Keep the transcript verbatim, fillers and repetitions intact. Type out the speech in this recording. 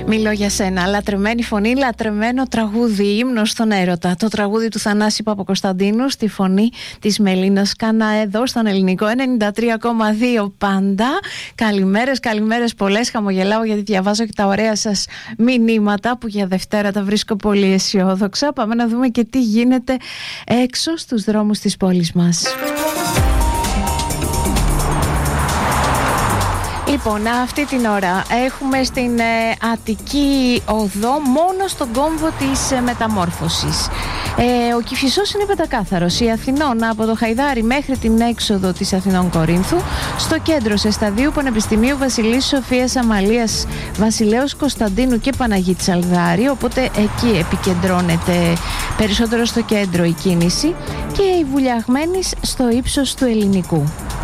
Μιλώ για σένα, λατρεμένη φωνή, λατρεμένο τραγούδι, ύμνος στον έρωτα. Το τραγούδι του Θανάση Παπακοσταντίνου στη φωνή της Μελίνας Κάνα εδώ στον Ελληνικό ενενήντα τρία κόμμα δύο πάντα. Καλημέρες, καλημέρες πολλές. Χαμογελάω γιατί διαβάζω και τα ωραία σας μηνύματα που για Δευτέρα τα βρίσκω πολύ αισιόδοξα. Πάμε να δούμε και τι γίνεται έξω στους δρόμους της πόλης μας. Λοιπόν, αυτή την ώρα έχουμε στην ε, Αττική Οδό μόνο στον κόμβο της ε, μεταμόρφωσης. Ε, ο Κηφισός είναι πεντακάθαρος. Η Αθηνών από το Χαϊδάρι μέχρι την έξοδο της Αθηνών Κορίνθου. Στο κέντρο σε σταδίου Πανεπιστημίου Βασιλής Σοφίας Αμαλίας, Βασιλέως Κωνσταντίνου και Παναγίτης Αλδάρη. Οπότε εκεί επικεντρώνεται περισσότερο στο κέντρο η κίνηση. Και η Βουλιαγμένης στο ύψος του Ελληνικού.